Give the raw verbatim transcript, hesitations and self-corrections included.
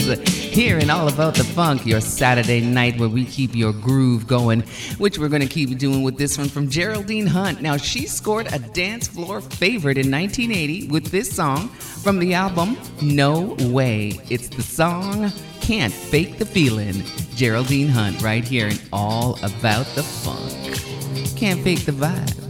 here in All About the Funk, your Saturday night where we keep your groove going, which we're going to keep doing with this one from Geraldine Hunt. Now, she scored a dance floor favorite in nineteen eighty with this song from the album No Way. It's the song Can't Fake the Feeling. Geraldine Hunt right here in All About the Funk. Can't fake the vibe.